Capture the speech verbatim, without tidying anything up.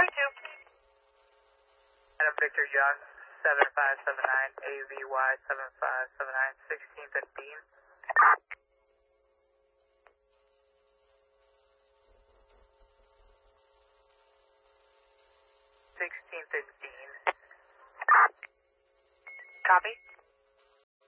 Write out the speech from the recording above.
two. Adam Victor John, seven five seven nine, A V Y seven five seven nine, sixteen fifteen. sixteen fifteen. Copy.